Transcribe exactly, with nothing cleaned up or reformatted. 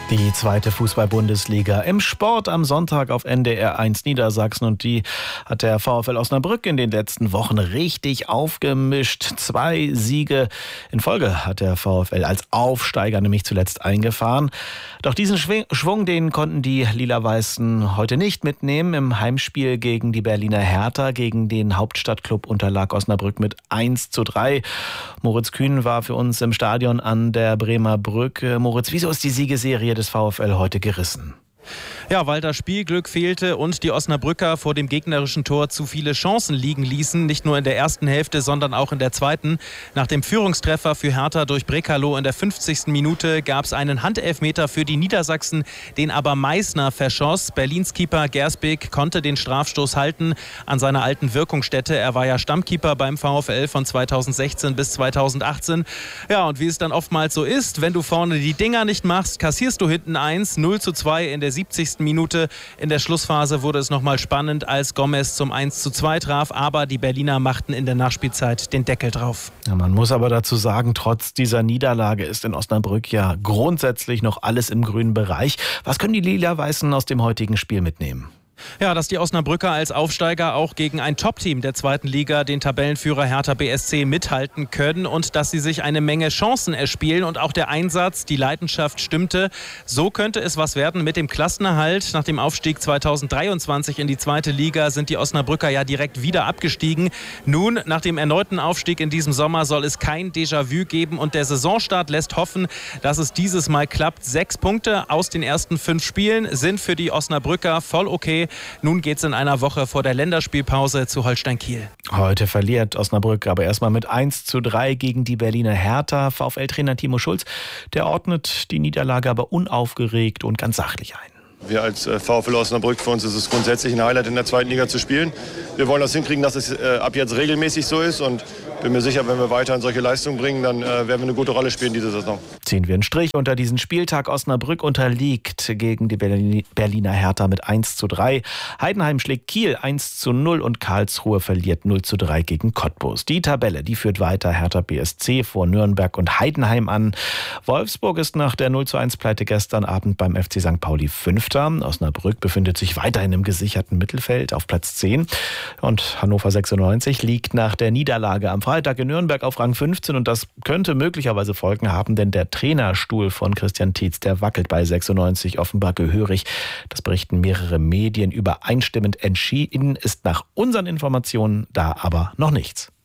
Die zweite Fußball-Bundesliga im Sport am Sonntag auf N D R eins Niedersachsen, und die hat der VfL Osnabrück in den letzten Wochen richtig aufgemischt. Zwei Siege in Folge hat der VfL als Aufsteiger nämlich zuletzt eingefahren. Doch diesen Schwung, den konnten die Lila-Weißen heute nicht mitnehmen. Im Heimspiel gegen die Berliner Hertha, gegen den Hauptstadtklub, unterlag Osnabrück mit eins zu drei. Moritz Kühn war für uns im Stadion an der Bremer Brücke. Moritz, wieso ist die Siegesserie des VfL heute gerissen? Ja, weil das Spielglück fehlte und die Osnabrücker vor dem gegnerischen Tor zu viele Chancen liegen ließen. Nicht nur in der ersten Hälfte, sondern auch in der zweiten. Nach dem Führungstreffer für Hertha durch Brekalo in der fünfzigsten Minute gab es einen Handelfmeter für die Niedersachsen, den aber Meißner verschoss. Berlins Keeper Gersbeek konnte den Strafstoß halten an seiner alten Wirkungsstätte. Er war ja Stammkeeper beim VfL von zweitausendsechzehn bis zweitausendachtzehn. Ja, und wie es dann oftmals so ist, wenn du vorne die Dinger nicht machst, kassierst du hinten eins. null zu zwei in der siebzigsten Minute. In der Schlussphase wurde es nochmal spannend, als Gomez zum eins zu zwei traf. Aber die Berliner machten in der Nachspielzeit den Deckel drauf. Ja, man muss aber dazu sagen, trotz dieser Niederlage ist in Osnabrück ja grundsätzlich noch alles im grünen Bereich. Was können die Lila-Weißen aus dem heutigen Spiel mitnehmen? Ja, dass die Osnabrücker als Aufsteiger auch gegen ein Top-Team der zweiten Liga, den Tabellenführer Hertha B S C, mithalten können und dass sie sich eine Menge Chancen erspielen und auch der Einsatz, die Leidenschaft stimmte. So könnte es was werden mit dem Klassenerhalt. Nach dem Aufstieg zweitausenddreiundzwanzig in die zweite Liga sind die Osnabrücker ja direkt wieder abgestiegen. Nun, nach dem erneuten Aufstieg in diesem Sommer soll es kein Déjà-vu geben und der Saisonstart lässt hoffen, dass es dieses Mal klappt. Sechs Punkte aus den ersten fünf Spielen sind für die Osnabrücker voll okay. Nun geht es in einer Woche vor der Länderspielpause zu Holstein Kiel. Heute verliert Osnabrück aber erstmal mit eins zu drei gegen die Berliner Hertha. VfL-Trainer Timo Schulz, der ordnet die Niederlage aber unaufgeregt und ganz sachlich ein. Wir als VfL Osnabrück, für uns ist es grundsätzlich ein Highlight, in der zweiten Liga zu spielen. Wir wollen das hinkriegen, dass es ab jetzt regelmäßig so ist, und bin mir sicher, wenn wir weiterhin solche Leistungen bringen, dann werden wir eine gute Rolle spielen diese Saison. Ziehen wir einen Strich unter diesen Spieltag. Osnabrück unterliegt gegen die Berliner Hertha mit eins zu drei. Heidenheim schlägt Kiel eins zu null und Karlsruhe verliert null zu drei gegen Cottbus. Die Tabelle, die führt weiter Hertha B S C vor Nürnberg und Heidenheim an. Wolfsburg ist nach der null zu eins Pleite gestern Abend beim F C Sankt Pauli Fünfter. Osnabrück befindet sich weiterhin im gesicherten Mittelfeld auf Platz zehn. Und Hannover sechsundneunzig liegt nach der Niederlage am Freitag in Nürnberg auf Rang fünfzehn. Und das könnte möglicherweise Folgen haben, denn der Trainerstuhl von Christian Tietz, der wackelt bei sechsundneunzig offenbar gehörig. Das berichten mehrere Medien. Übereinstimmend entschieden ist nach unseren Informationen da aber noch nichts.